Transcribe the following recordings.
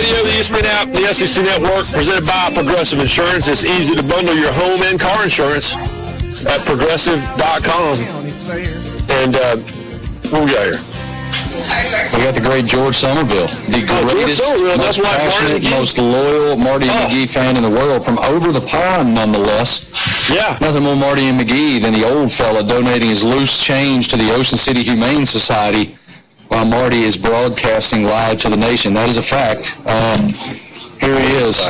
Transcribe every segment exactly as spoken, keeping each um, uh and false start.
Radio, the E S P N app, the S E C Network, presented by Progressive Insurance. It's easy to bundle your home and car insurance at progressive dot com. And uh, what we got here? We got the great George Somerville, the oh, greatest, Somerville, most passionate, most loyal Marty oh. McGee fan in the world, from over the pond, nonetheless. Yeah. Nothing more Marty and McGee than the old fella donating his loose change to the Ocean City Humane Society while Marty is broadcasting live to the nation. That is a fact. Um, here he is.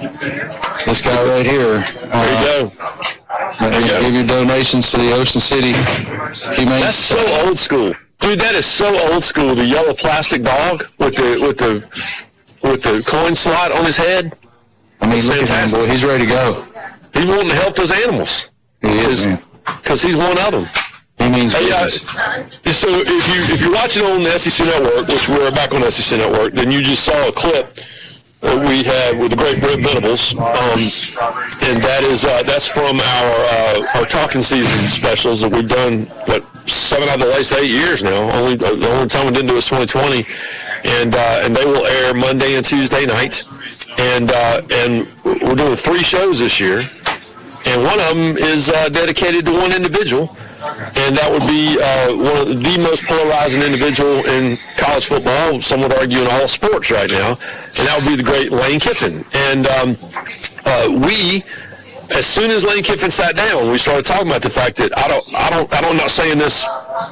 This guy right here. Uh, there you go. There you go. Give your donations to the Ocean City Humane That's Society. so old school. Dude, that is so old school. The yellow plastic dog with the with the with the coin slot on his head. I mean, look at him, boy. He's ready to go. He's wanting to help those animals. He is, man. Because he's one of them. He means hey, uh, business. So if you if you're watching on the S E C Network, which we're back on the S E C Network, then you just saw a clip that we had with the great Brent Venables, um, and that is uh, that's from our uh, our talking season specials that we've done. What seven out of the last eight years now. Only the only time we didn't do it was twenty twenty, and uh, and they will air Monday and Tuesday night, and uh, and we're doing three shows this year, and one of them is uh, dedicated to one individual. And that would be uh, one of the most polarizing individual in college football, some would argue in all sports right now, and that would be the great Lane Kiffin. And um, uh, we, as soon as Lane Kiffin sat down, we started talking about the fact that I don't, I don't, I don't, I'm not saying this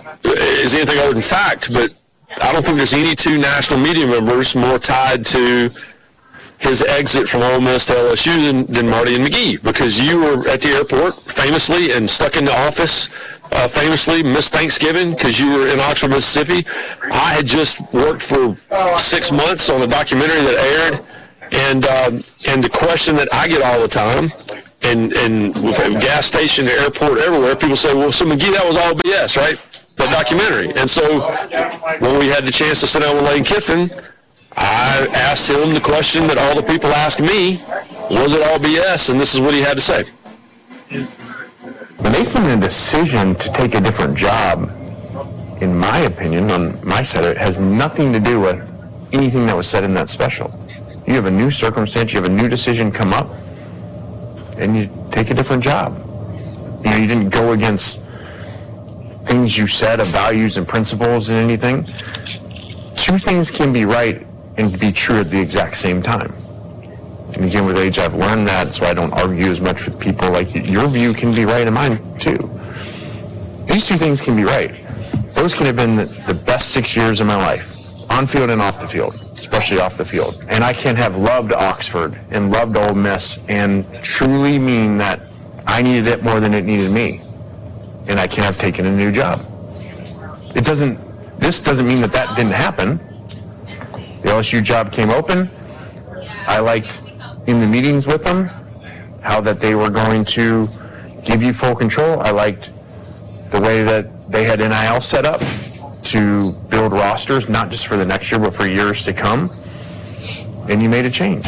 is anything other than fact, but I don't think there's any two national media members more tied to his exit from Ole Miss to L S U than, than Marty and McGee, because you were at the airport famously and stuck in the office uh, famously, missed Thanksgiving because you were in Oxford, Mississippi. I had just worked for six months on a documentary that aired, and um, and the question that I get all the time, and, and with a gas station, the airport, everywhere, people say, well, so McGee, that was all B S, right? The documentary. And so when we had the chance to sit down with Lane Kiffin, I asked him the question that all the people ask me, was it all B S? And this is what he had to say. Making a decision to take a different job, in my opinion, on my side, it has nothing to do with anything that was said in that special. You have a new circumstance, you have a new decision come up, and you take a different job. You know, you didn't go against things you said of values and principles and anything. Two things can be right and be true at the exact same time. And again, with age, I've learned that, so I don't argue as much with people. Like, your view can be right and mine too. These two things can be right. Those can have been the, the best six years of my life, on field and off the field, especially off the field. And I can have loved Oxford and loved Ole Miss and truly mean that I needed it more than it needed me. And I can have taken a new job. It doesn't, this doesn't mean that that didn't happen. The L S U job came open. I liked in the meetings with them how that they were going to give you full control. I liked the way that they had N I L set up to build rosters, not just for the next year, but for years to come. And you made a change.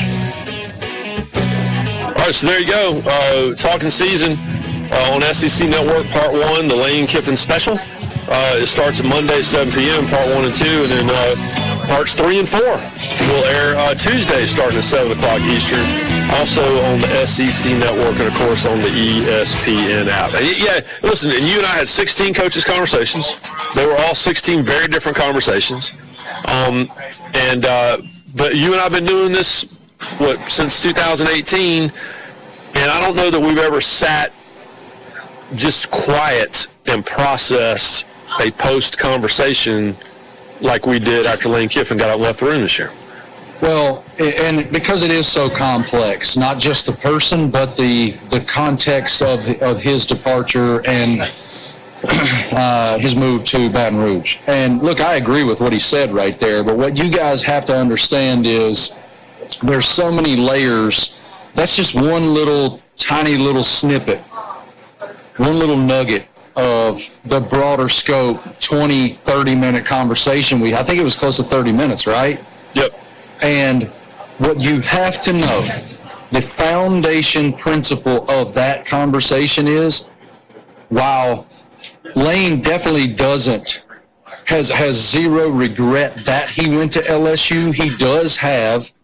All right, so there you go. Uh, talking season uh, on S E C Network, Part one, the Lane Kiffin Special. Uh, it starts at Monday, seven p.m., Part one and two, and then uh, Parts three and four will air uh, Tuesday starting at seven o'clock Eastern, also on the S E C Network and, of course, on the E S P N app. And, yeah, listen, and you and I had sixteen coaches' conversations. They were all sixteen very different conversations. Um, and uh, but you and I have been doing this, what, since two thousand eighteen, and I don't know that we've ever sat just quiet and processed a post-conversation like we did after Lane Kiffin got out and left the room this year. Well, and because it is so complex, not just the person, but the the context of of his departure and uh, his move to Baton Rouge. And look, I agree with what he said right there, but what you guys have to understand is there's so many layers. That's just one little tiny little snippet, one little nugget of the broader scope twenty, thirty minute conversation. We, I think it was close to thirty minutes, right? Yep. And what you have to know, the foundation principle of that conversation is, while Lane definitely doesn't, has, has zero regret that he went to L S U, he does have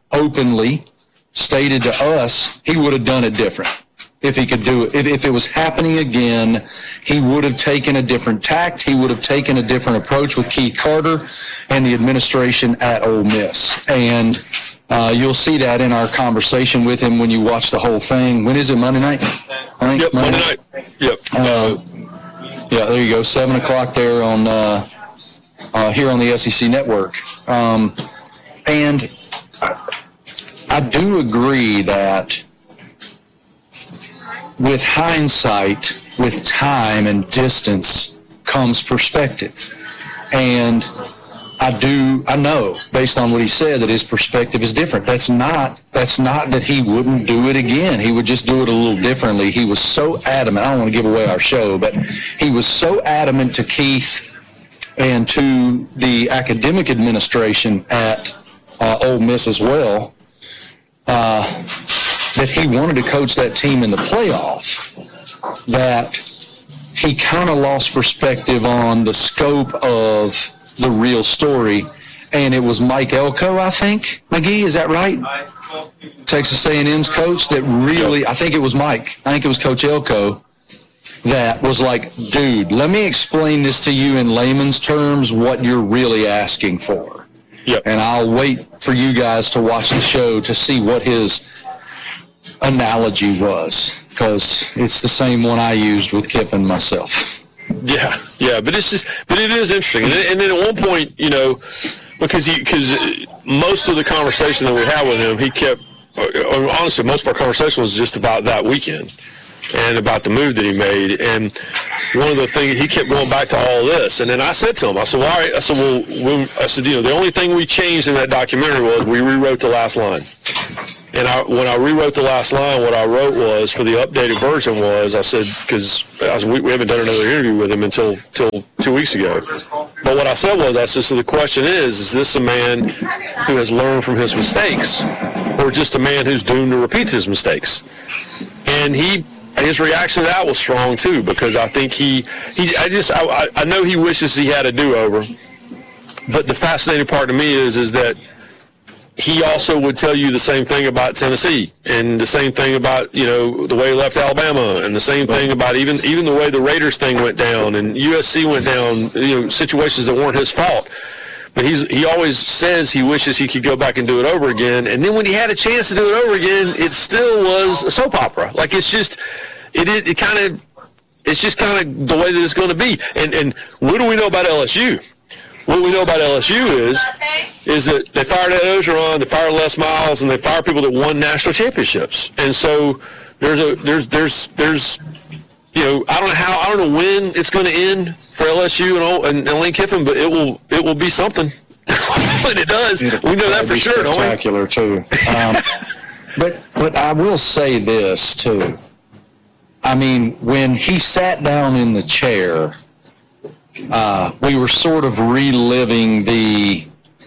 openly stated to us he would have done it different. If he could do it, if, if it was happening again, he would have taken a different tact. He would have taken a different approach with Keith Carter and the administration at Ole Miss. And uh, you'll see that in our conversation with him when you watch the whole thing. When is it, Monday night? I think Yep, Monday night. Yep. Uh, yeah, there you go. Seven o'clock there on uh, uh, here on the S E C Network. Um, and I do agree that with hindsight, with time and distance comes perspective. And I do, I know, based on what he said, that his perspective is different. That's not, that's not that he wouldn't do it again. He would just do it a little differently. He was so adamant. I don't want to give away our show, but he was so adamant to Keith and to the academic administration at uh, Ole Miss as well, uh, that he wanted to coach that team in the playoff, that he kind of lost perspective on the scope of the real story. And it was Mike Elko, I think. McGee, is that right? Texas A and M's coach that really, I think it was Mike. I think it was Coach Elko that was like, dude, let me explain this to you in layman's terms, what you're really asking for. Yep. And I'll wait for you guys to watch the show to see what his analogy was, because it's the same one I used with Kiffin myself. Yeah, yeah, but it's just, but it is interesting. And then, and then at one point, you know, because he, because most of the conversation that we had with him, he kept, honestly, most of our conversation was just about that weekend and about the move that he made. And one of the things, he kept going back to all this. And then I said to him, I said, well, all right, I said, well, we, I said, you know, the only thing we changed in that documentary was we rewrote the last line. And I, when I rewrote the last line, what I wrote was, for the updated version was, I said, because we, we haven't done another interview with him until, until two weeks ago. But what I said was, I said, so the question is, is this a man who has learned from his mistakes, or just a man who's doomed to repeat his mistakes? And he, his reaction to that was strong too, because I think he, he I just, I, I know he wishes he had a do-over. But the fascinating part to me is, is that he also would tell you the same thing about Tennessee, and the same thing about, you know, the way he left Alabama, and the same thing about even even the way the Raiders thing went down and U S C went down, you know, situations that weren't his fault. But he's he always says he wishes he could go back and do it over again. And then when he had a chance to do it over again, it still was a soap opera. Like, it's just, it it, it kind of, it's just kind of the way that it's going to be. And and what do we know about L S U? What we know about L S U is is that they fired Ed Ogeron, they fired Les Miles, and they fired people that won national championships. And so there's a there's there's there's you know, I don't know how, I don't know when it's going to end for L S U and, and, and Lane Kiffin, but it will it will be something when it does. It'll we know that for sure, don't we? Spectacular too. Um, but but I will say this too. I mean, when he sat down in the chair, Uh, we were sort of reliving the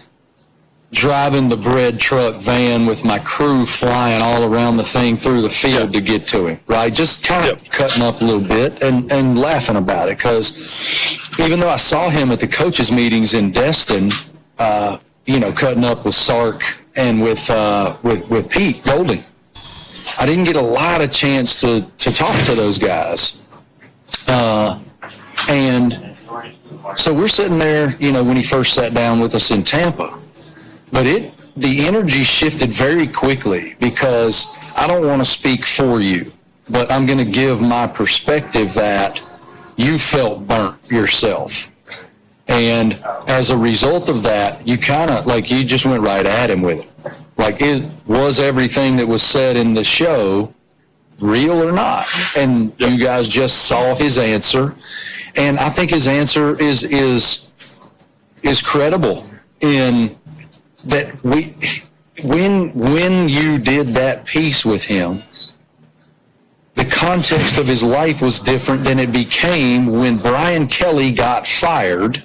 driving the bread truck van with my crew flying all around the thing through the field to get to him, right? Just kind of Yep. cutting up a little bit and, and laughing about it, because even though I saw him at the coaches' meetings in Destin, uh, you know, cutting up with Sark and with, uh, with, with Pete Golding, I didn't get a lot of chance to, to talk to those guys. Uh, and so we're sitting there, you know, when he first sat down with us in Tampa. But it, the energy shifted very quickly, because I don't want to speak for you, but I'm going to give my perspective that you felt burnt yourself. And as a result of that, you kind of, like, you just went right at him with it. Like, it was everything that was said in the show real or not? And you guys just saw his answer. And I think his answer is is is credible in that we when when you did that piece with him, the context of his life was different than it became when Brian Kelly got fired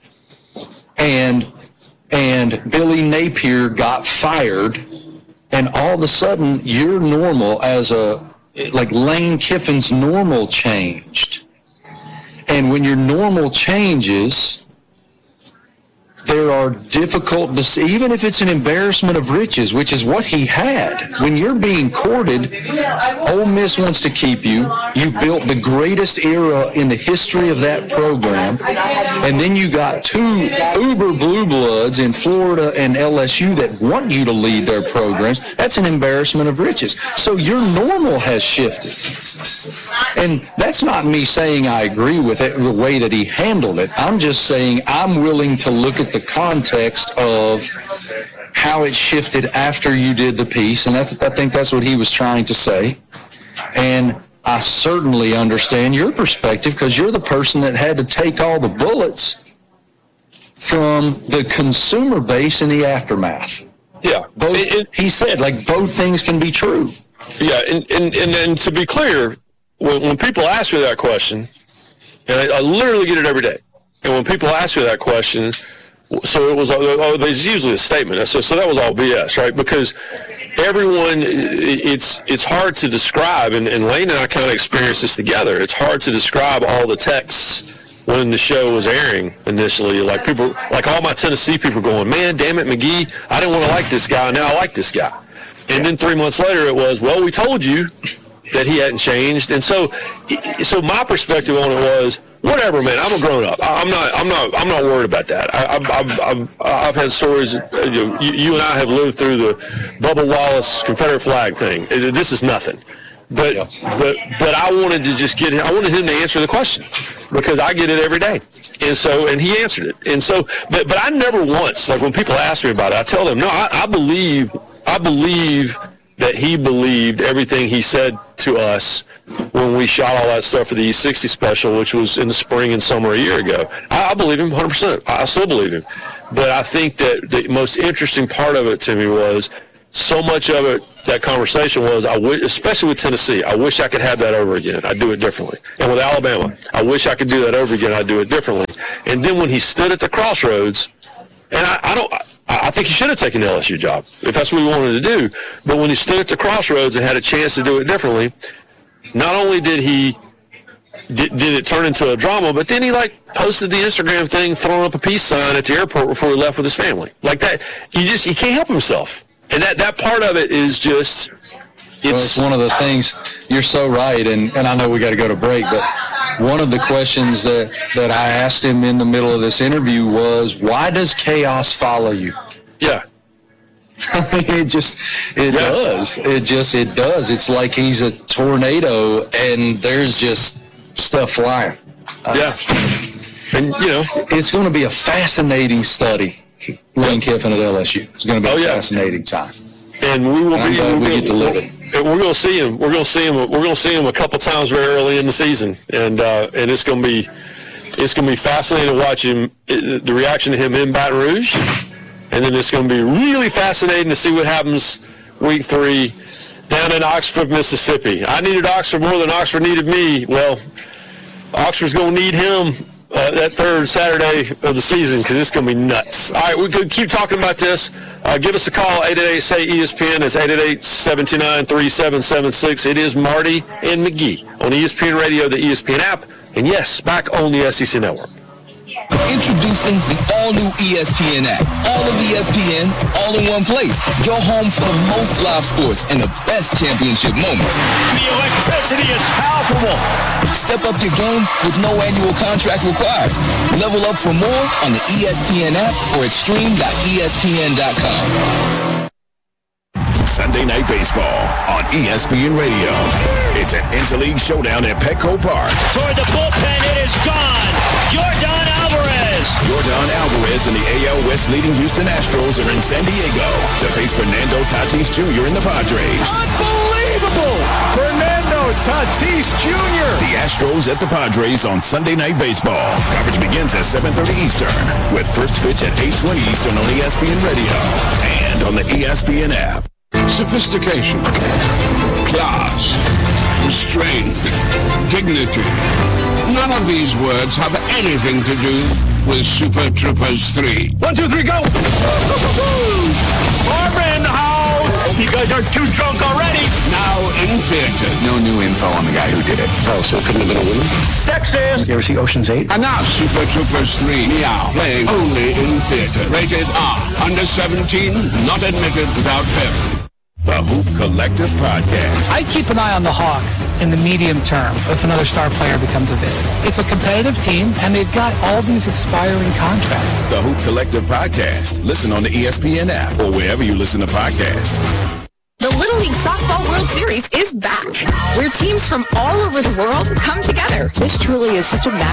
and and Billy Napier got fired, and all of a sudden your normal as a like Lane Kiffin's normal changed. And when your normal changes, there are difficult, even if it's an embarrassment of riches, which is what he had. When you're being courted, Ole Miss wants to keep you. You've built the greatest era in the history of that program. And then you got two uber blue bloods in Florida and L S U that want you to lead their programs. That's an embarrassment of riches. So your normal has shifted. And that's not me saying I agree with it, the way that he handled it. I'm just saying I'm willing to look at the context of how it shifted after you did the piece, and that's I think that's what he was trying to say. And I certainly understand your perspective because you're the person that had to take all the bullets from the consumer base in the aftermath. Yeah. Both, it, it, he said, like, both things can be true. Yeah, and, and, and, and to be clear, when, when people ask me that question, and I, I literally get it every day, and when people ask me that question, so it was, oh, there's usually a statement. So, so that was all B S, right? Because everyone, it's it's hard to describe, and, and Lane and I kind of experienced this together. It's hard to describe all the texts when the show was airing initially. Like people, like all my Tennessee people going, man, damn it, McGee, I didn't want to like this guy, now I like this guy. And then three months later it was, well, we told you that he hadn't changed. And so, so my perspective on it was, whatever, man. I'm a grown up. I'm not. I'm not. I'm not worried about that. I, I've, I've, I've, I've had stories. You, know, you, you and I have lived through the Bubba Wallace Confederate flag thing. This is nothing. But yeah. but but I wanted to just get him. I wanted him to answer the question because I get it every day. And so and he answered it. And so, but but I never once, like when people ask me about it, I tell them, no, I, I believe. I believe that he believed everything he said to us when we shot all that stuff for the E sixty special, which was in the spring and summer a year ago. I, I believe him one hundred percent. I still believe him. But I think that the most interesting part of it to me was so much of it, that conversation was, I wish, especially with Tennessee, I wish I could have that over again. I'd do it differently. And with Alabama, I wish I could do that over again. I'd do it differently. And then when he stood at the crossroads, and I, I don't... I, I think he should have taken the L S U job, if that's what he wanted to do. But when he stood at the crossroads and had a chance to do it differently, not only did he did, did it turn into a drama, but then he like posted the Instagram thing, throwing up a peace sign at the airport before he left with his family. Like that, he just he can't help himself, and that, that part of it is just it's, well, it's one of the things. You're so right, and, and I know we got to go to break, but one of the questions that, that I asked him in the middle of this interview was, why does chaos follow you? Yeah. it just, it yeah. does. It just, it does. It's like he's a tornado and there's just stuff flying. Yeah. Uh, and, you know. It's going to be a fascinating study, Lane Kiffin at L S U. It's going to be oh, a yeah. fascinating time. And we will and be, I'm glad we we get to live it. We're going to see him. We're going to see him. We're going to see him a couple times very early in the season, and uh, and it's going to be it's going to be fascinating to watch him, the reaction to him in Baton Rouge, and then it's going to be really fascinating to see what happens week three down in Oxford, Mississippi. I needed Oxford more than Oxford needed me. Well, Oxford's going to need him uh, that third Saturday of the season because it's going to be nuts. All right, we could keep talking about this. Uh, give us a call, eight eight eight, S A Y, E S P N. It's eight eight eight, seven two nine, three seven seven six. It is Marty and McGee on E S P N Radio, the E S P N app, and yes, back on the S E C Network. Introducing the all-new E S P N app. All of E S P N, all in one place. Your home for the most live sports and the best championship moments. The electricity is palpable. Step up your game with no annual contract required. Level up for more on the E S P N app or at stream dot E S P N dot com. Sunday Night Baseball on E S P N Radio. It's an interleague showdown at Petco Park. Toward the bullpen, it is gone. Yordan Alvarez. Yordan Alvarez and the A L West leading Houston Astros are in San Diego to face Fernando Tatis Junior and the Padres. Unbelievable! Fernando Tatis Junior The Astros at the Padres on Sunday Night Baseball. Coverage begins at seven thirty Eastern with first pitch at eight twenty Eastern on E S P N Radio and on the E S P N app. Sophistication, class, restraint, dignity. None of these words have anything to do with Super Troopers three. One, two, three, go! Barbara in the house! You guys are too drunk already. Now in theaters. No new info on the guy who did it. Oh, so it couldn't have been a woman? Sexist. You ever see Ocean's eight? And now Super Troopers three, Meow, playing only in theater. Rated R. Under seventeen, not admitted without parent. The Hoop Collective Podcast. I keep an eye on the Hawks in the medium term if another star player becomes available. It's a competitive team, and they've got all these expiring contracts. The Hoop Collective Podcast. Listen on the E S P N app or wherever you listen to podcasts. The Little League Softball World Series is back, where teams from all over the world come together. This truly is such a magical